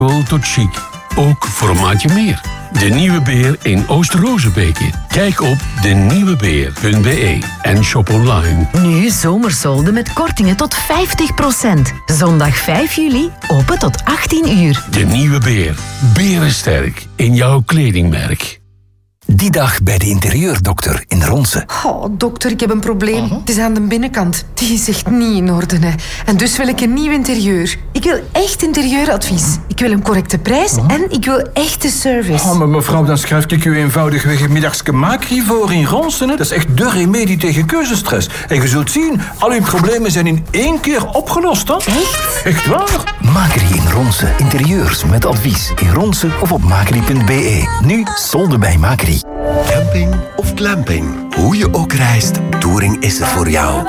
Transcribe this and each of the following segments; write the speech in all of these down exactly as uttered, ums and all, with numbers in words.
casual tot chic. Ook voor een maatje meer. De Nieuwe Beer in Oost-Rozenbeke. Kijk op de nieuwe beer punt b e en shop online. Nu zomersolden met kortingen tot vijftig procent. Zondag vijf juli, open tot achttien uur. De Nieuwe Beer. Berensterk in jouw kledingmerk. Die dag bij de interieurdokter in Ronse. Oh, dokter, ik heb een probleem. Uh-huh. Het is aan de binnenkant. Die is echt niet in orde. Hè. En dus wil ik een nieuw interieur. Ik wil echt interieuradvies. Ik wil een correcte prijs uh-huh. en ik wil echte service. Oh, maar mevrouw, dan schrijf ik u eenvoudigweg een middagske Macri voor in Ronse. Hè. Dat is echt de remedie tegen keuzestress. En je zult zien, al uw problemen zijn in één keer opgelost. Hè? Echt? Echt waar? Macri in Ronse. Interieurs met advies. In Ronse of op macri punt b e. Nu solden bij Macri. Camping of glamping, hoe je ook reist, Touring is er voor jou.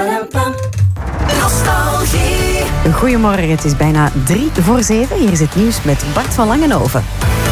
Nostalgie. Goedemorgen, het is bijna drie voor zeven. Hier is het nieuws met Bart van Langenhoven.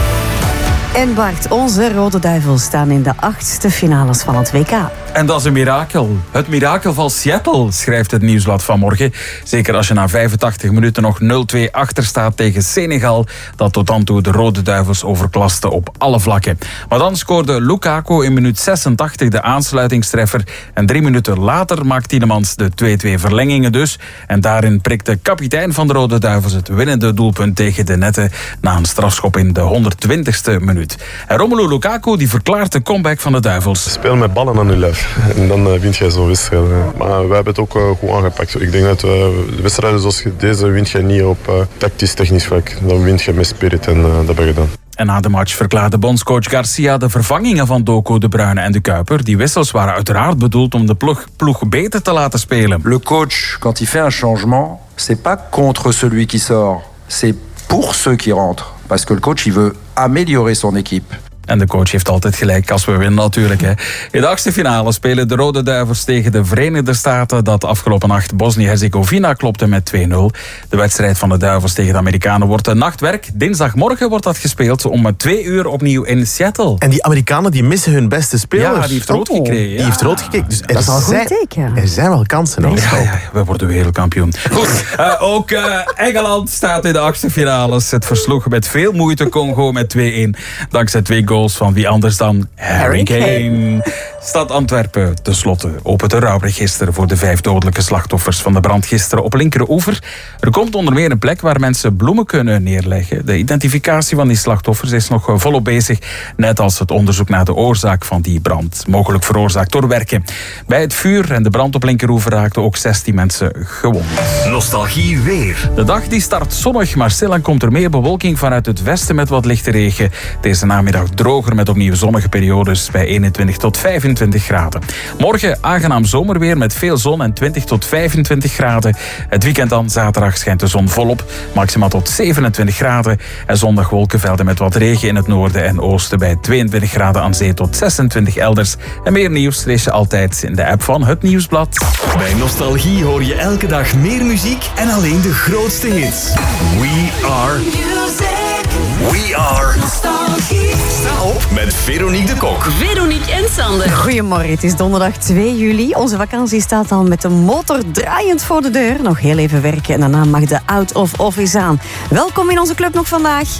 En Bart, onze Rode Duivels staan in de achtste finales van het W K. En dat is een mirakel. Het mirakel van Seattle, schrijft het Nieuwsblad vanmorgen. Zeker als je na vijfentachtig minuten nog nul twee achter staat tegen Senegal, dat tot dan toe de Rode Duivels overklaste op alle vlakken. Maar dan scoorde Lukaku in minuut zesentachtig de aansluitingstreffer. En drie minuten later maakt Tielemans de twee-twee verlengingen dus. En daarin prikte kapitein van de Rode Duivels het winnende doelpunt tegen de netten na een strafschop in de honderdtwintigste minuut. En Romelu Lukaku die verklaart de comeback van de Duivels. Speel met ballen aan je lijf. En dan uh, wint jij zo'n wedstrijd. Maar wij hebben het ook uh, goed aangepakt. Ik denk dat uh, de wedstrijden zoals deze wint je niet op uh, tactisch-technisch vlak. Dan wint je met spirit en uh, dat heb je gedaan. En na de match verklaarde bondscoach Garcia de vervangingen van Doku, De Bruyne en De Kuiper. Die wissels waren uiteraard bedoeld om de ploeg, ploeg beter te laten spelen. Le coach, quand il fait un changement, c'est pas contre celui qui sort, c'est pour ceux qui rentrent. Parce que le coach, il veut améliorer son équipe. En de coach heeft altijd gelijk als we winnen natuurlijk. Hè. In de achtste finale spelen de Rode Duivels tegen de Verenigde Staten, dat afgelopen nacht Bosnië-Herzegovina klopte met twee nul. De wedstrijd van de Duivels tegen de Amerikanen wordt een nachtwerk. Dinsdagmorgen wordt dat gespeeld om twee uur opnieuw in Seattle. En die Amerikanen die missen hun beste speler. Ja, die heeft rood gekregen. Ja. Die heeft rood gekregen. Dus dat is al een goed teken. Er zijn wel kansen. Ja, ja, ja, we worden wereldkampioen. Goed, uh, ook uh, Engeland staat in de achtste finales. Het versloeg met veel moeite Congo met twee-één. Dankzij twee goals van wie anders dan Harry Kane. Stad Antwerpen, tenslotte, opent een rouwregister voor de vijf dodelijke slachtoffers van de brand gisteren op Linkeroever. Er komt onder meer een plek waar mensen bloemen kunnen neerleggen. De identificatie van die slachtoffers is nog volop bezig, net als het onderzoek naar de oorzaak van die brand, mogelijk veroorzaakt door werken. Bij het vuur en de brand op Linkeroever raakten ook zestien mensen gewond. Nostalgie weer. De dag die start zonnig, maar stilaan komt er meer bewolking vanuit het westen met wat lichte regen. Deze namiddag droger met opnieuw zonnige periodes bij eenentwintig tot vijfentwintig graden. Morgen aangenaam zomerweer met veel zon en twintig tot vijfentwintig graden. Het weekend dan, zaterdag, schijnt de zon volop, maximaal tot zevenentwintig graden. En zondag wolkenvelden met wat regen in het noorden en oosten bij tweeëntwintig graden aan zee tot zesentwintig elders. En meer nieuws lees je altijd in de app van Het Nieuwsblad. Bij Nostalgie hoor je elke dag meer muziek en alleen de grootste hits. We are music. We are Nostalgie. Sta op met Veronique de Kok. Veronique en Sander. Goedemorgen, het is donderdag twee juli. Onze vakantie staat al met de motor draaiend voor de deur. Nog heel even werken en daarna mag de out of office aan. Welkom in onze club nog vandaag.